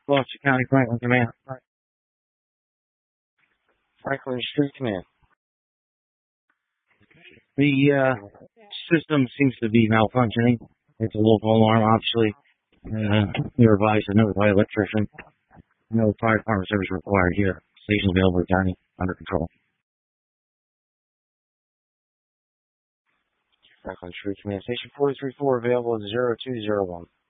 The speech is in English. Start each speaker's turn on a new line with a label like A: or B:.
A: Gloucester County Franklin Command. Franklin Street Command. The system seems to be malfunctioning. It's a local alarm, obviously. You're advised to notify electrician. No fire department service required here. Station available, returning under control. Franklin Street Command. Station 434 available at 0201.